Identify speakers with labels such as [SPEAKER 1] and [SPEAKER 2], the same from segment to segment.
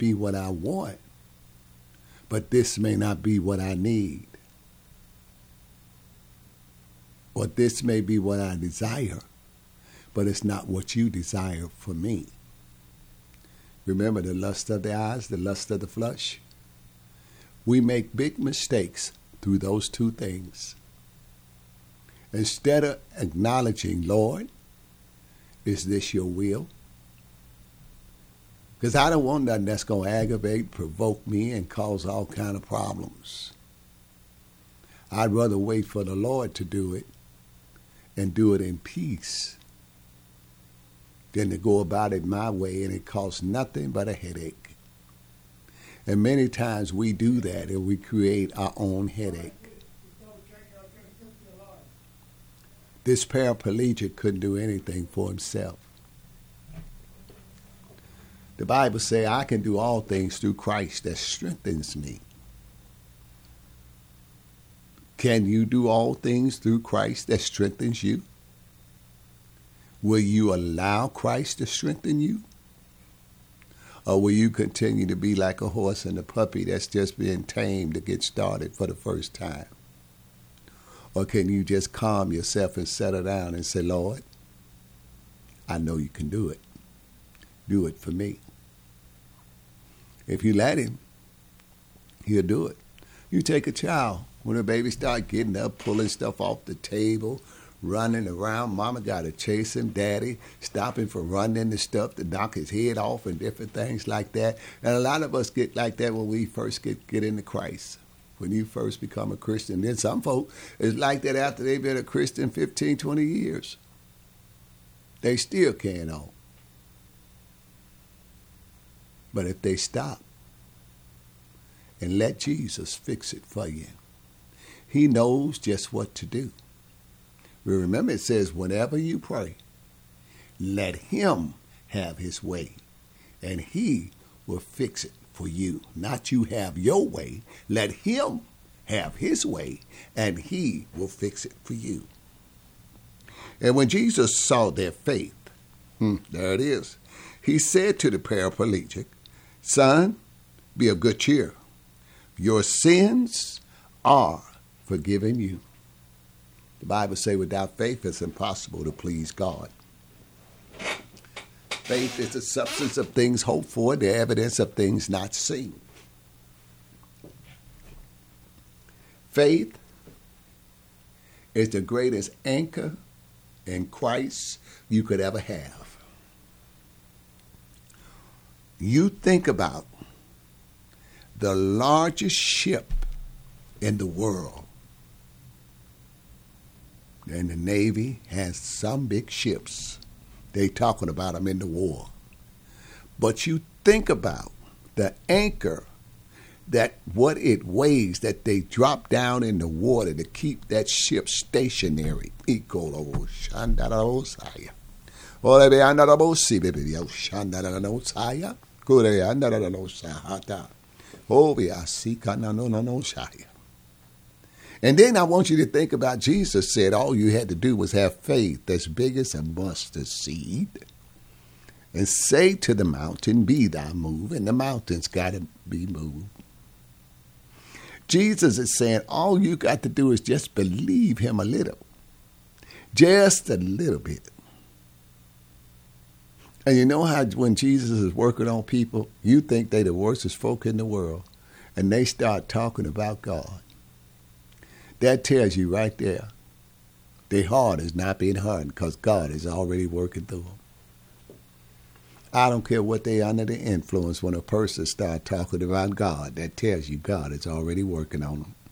[SPEAKER 1] be what I want, but this may not be what I need. Or this may be what I desire, but it's not what you desire for me. Remember the lust of the eyes, the lust of the flesh? We make big mistakes through those two things. Instead of acknowledging, Lord, is this your will? Because I don't want nothing that's going to aggravate, provoke me, and cause all kind of problems. I'd rather wait for the Lord to do it and do it in peace than to go about it my way and it costs nothing but a headache. And many times we do that and we create our own headache. This paraplegic couldn't do anything for himself. The Bible says, I can do all things through Christ that strengthens me. Can you do all things through Christ that strengthens you? Will you allow Christ to strengthen you? Or will you continue to be like a horse and a puppy that's just being tamed to get started for the first time? Or can you just calm yourself and settle down and say, Lord, I know you can do it. Do it for me. If you let him, he'll do it. You take a child. When a baby start getting up, pulling stuff off the table, running around, mama got to chase him, daddy, stop him from running the stuff to knock his head off and different things like that. And a lot of us get like that when we first get into Christ. When you first become a Christian. Then some folk is like that after they've been a Christian 15, 20 years. They still can't on. But if they stop and let Jesus fix it for you, he knows just what to do. Remember, it says, whenever you pray, let him have his way, and he will fix it for you. Not you have your way. Let him have his way, and he will fix it for you. And when Jesus saw their faith, there it is, he said to the paraplegic, Son, be of good cheer. Your sins are forgiven you. The Bible says without faith it's impossible to please God. Faith is the substance of things hoped for, the evidence of things not seen. Faith is the greatest anchor in Christ you could ever have. You think about the largest ship in the world. And the Navy has some big ships. They talking about them in the war. But you think about the anchor, that what it weighs, that they drop down in the water to keep that ship stationary. And then I want you to think about Jesus said all you had to do was have faith as big as a mustard seed and say to the mountain, be thou moved, and the mountain's got to be moved. Jesus is saying all you got to do is just believe him a little, just a little bit. And you know how when Jesus is working on people, you think they the worstest folk in the world, and they start talking about God. That tells you right there, their heart is not being hardened because God is already working through them. I don't care what they under the influence when a person starts talking about God, that tells you God is already working on them.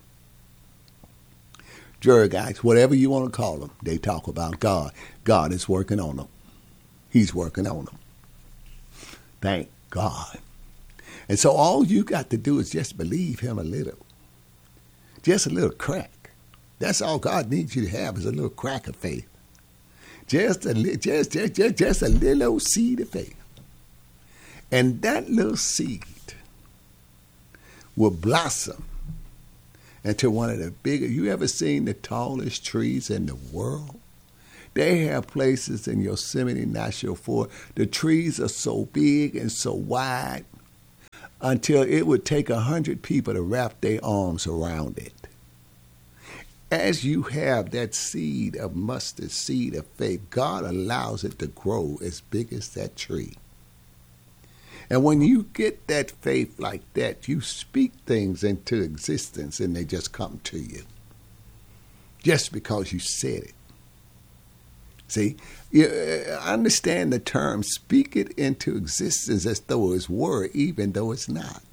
[SPEAKER 1] Drug addicts, whatever you want to call them, they talk about God. God is working on them. He's working on them. Thank God. And so all you got to do is just believe him a little. Just a little crack. That's all God needs you to have is a little crack of faith. Just a little seed of faith. And that little seed will blossom into one of the biggest. You ever seen the tallest trees in the world? They have places in Yosemite National Forest. The trees are so big and so wide. until it would take 100 people to wrap their arms around it. As you have that seed of mustard seed of faith, God allows it to grow as big as that tree. And when you get that faith like that, you speak things into existence and they just come to you. Just because you said it. See, you understand the term, speak it into existence as though it's were, even though it's not.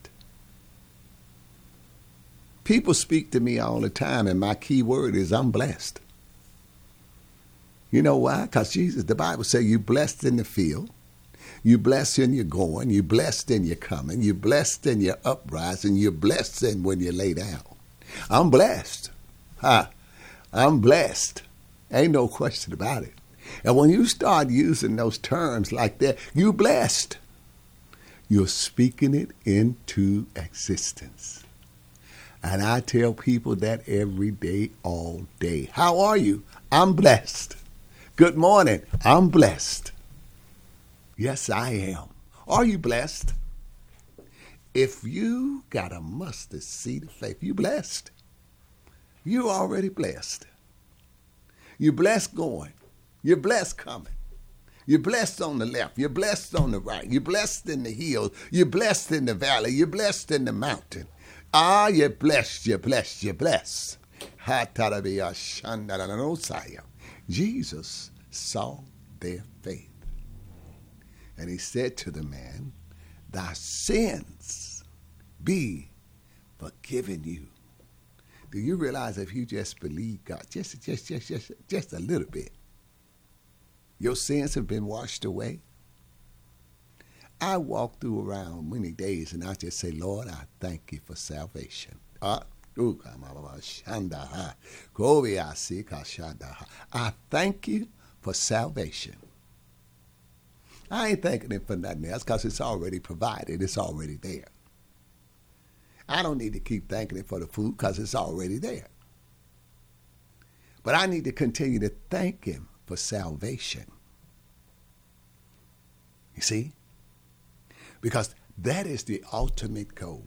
[SPEAKER 1] People speak to me all the time, and my key word is I'm blessed. You know why? Because the Bible says you're blessed in the field, you're blessed in your going, you're blessed in your coming, you're blessed in your uprising, you're blessed in when you lay down. I'm blessed. I'm blessed. Ain't no question about it. And when you start using those terms like that, you're blessed. You're speaking it into existence. And I tell people that every day, all day. How are you? I'm blessed. Good morning. I'm blessed. Yes, I am. Are you blessed? If you got a mustard seed of faith, you blessed. You're already blessed. You're blessed going. You're blessed coming. You're blessed on the left. You're blessed on the right. You're blessed in the hills. You're blessed in the valley. You're blessed in the mountain. You're blessed. You're blessed. You're blessed. Jesus saw their faith. And he said to the man, thy sins be forgiven you. Do you realize if you just believe God, just a little bit, your sins have been washed away? I walk through around many days and I just say, Lord, I thank you for salvation. I thank you for salvation. I ain't thanking him for nothing else because it's already provided. It's already there. I don't need to keep thanking him for the food because it's already there. But I need to continue to thank him for salvation. You see? Because that is the ultimate goal,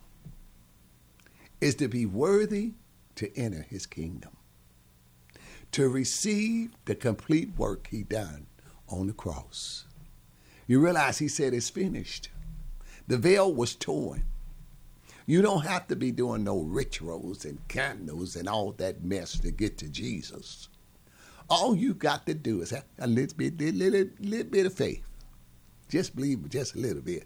[SPEAKER 1] is to be worthy to enter his kingdom, to receive the complete work he done on the cross. You realize he said it's finished. The veil was torn. You don't have to be doing no rituals and candles and all that mess to get to Jesus. All you got to do is have a little bit of faith. Just believe just a little bit.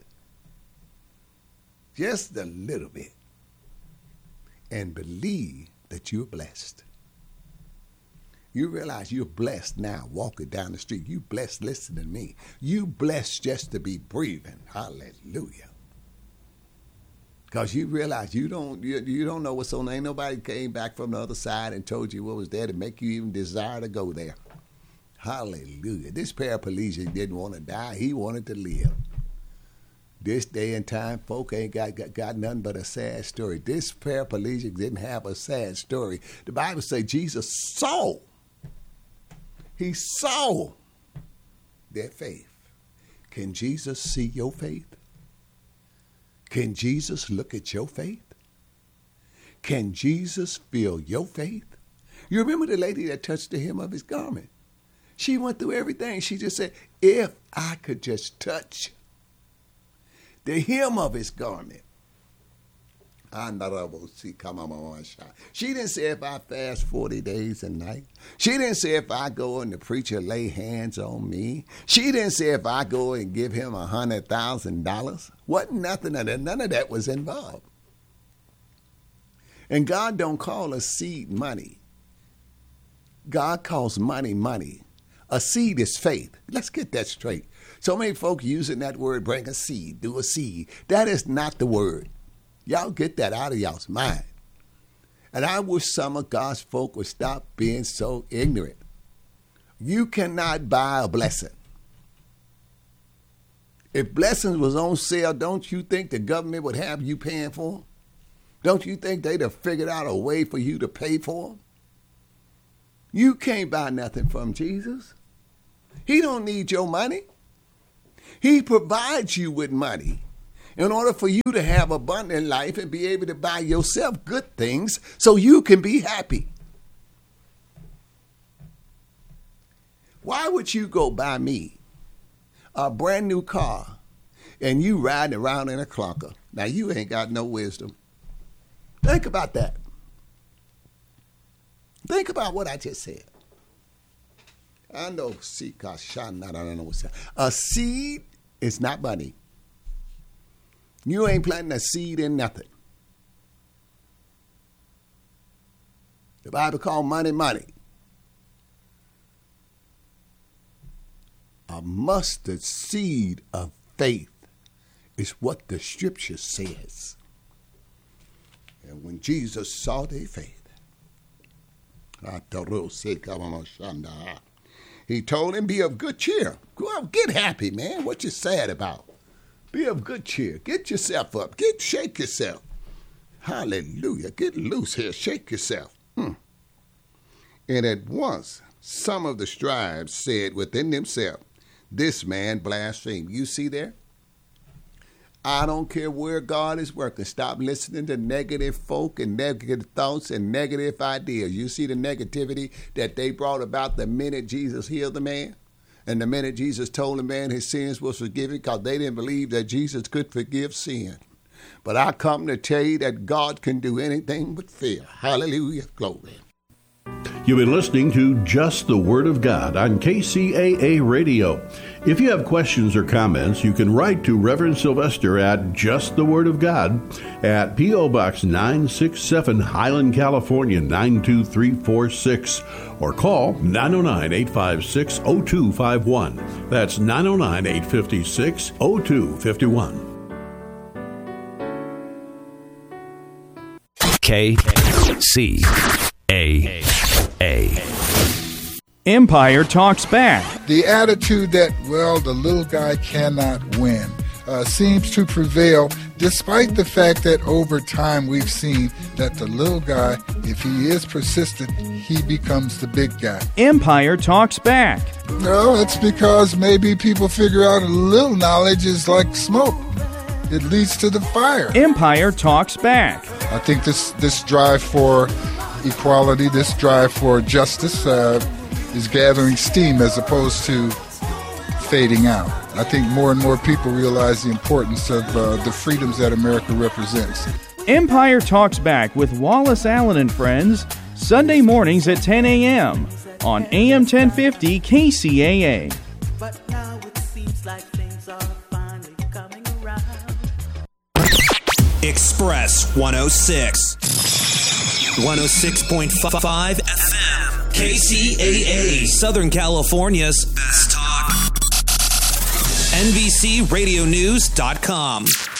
[SPEAKER 1] Just a little bit. And believe that you're blessed. You realize you're blessed now walking down the street. You blessed listening to me. You blessed just to be breathing. Hallelujah. Because you realize you don't know what's on there. Ain't nobody came back from the other side and told you what was there to make you even desire to go there. Hallelujah. This paraplegic didn't want to die. He wanted to live. This day and time, folk ain't got nothing but a sad story. This paraplegic didn't have a sad story. The Bible says Jesus saw. He saw their faith. Can Jesus see your faith? Can Jesus look at your faith? Can Jesus feel your faith? You remember the lady that touched the hem of his garment? She went through everything. She just said, if I could just touch the hem of his garment. She didn't say if I fast 40 days a night. She didn't say if I go and the preacher lay hands on me. She didn't say if I go and give him $100,000. Wasn't nothing of that. None of that was involved. And God don't call a seed money. God calls money money. A seed is faith. Let's get that straight. So many folk using that word, bring a seed, do a seed. That is not the word. Y'all get that out of y'all's mind. And I wish some of God's folk would stop being so ignorant. You cannot buy a blessing. If blessings was on sale, don't you think the government would have you paying for them? Don't you think they'd have figured out a way for you to pay for them? You can't buy nothing from Jesus. He don't need your money. He provides you with money. in order for you to have abundant life and be able to buy yourself good things so you can be happy. Why would you go buy me a brand new car and you riding around in a clunker? Now, you ain't got no wisdom. Think about that. Think about what I just said. I know a seed is not money. You ain't planting a seed in nothing. The Bible called money, money. A mustard seed of faith is what the scripture says. And when Jesus saw their faith, he told him, be of good cheer. Go out, get happy, man. What you sad about? Be of good cheer. Get yourself up. Shake yourself. Hallelujah. Get loose here. Shake yourself. And at once, some of the scribes said within themselves, this man blasphemed. You see there? I don't care where God is working. Stop listening to negative folk and negative thoughts and negative ideas. You see the negativity that they brought about the minute Jesus healed the man? And the minute Jesus told the man his sins was forgiven, because they didn't believe that Jesus could forgive sin. But I come to tell you that God can do anything but fail. Hallelujah. Glory.
[SPEAKER 2] You've been listening to Just the Word of God on KCAA Radio. If you have questions or comments, you can write to Reverend Sylvester at Just the Word of God at P.O. Box 967, Highland, California, 92346, or call 909-856-0251. That's 909-856-0251.
[SPEAKER 3] KCAA. Empire Talks Back.
[SPEAKER 4] The attitude that, well, the little guy cannot win seems to prevail, despite the fact that over time we've seen that the little guy, if he is persistent, he becomes the big guy.
[SPEAKER 3] Empire Talks Back.
[SPEAKER 4] No, it's because maybe people figure out a little knowledge is like smoke. It leads to the fire.
[SPEAKER 3] Empire Talks Back.
[SPEAKER 4] I think this drive for equality, this drive for justice is gathering steam as opposed to fading out. I think more and more people realize the importance of the freedoms that America represents.
[SPEAKER 3] Empire Talks Back with Wallace Allen and Friends, Sunday mornings at 10 a.m. on AM 1050 KCAA.
[SPEAKER 5] But now it seems like things are finally coming around.
[SPEAKER 6] Express 106. 106.5 FM. KCAA. Southern California's best talk. NBCRadioNews.com.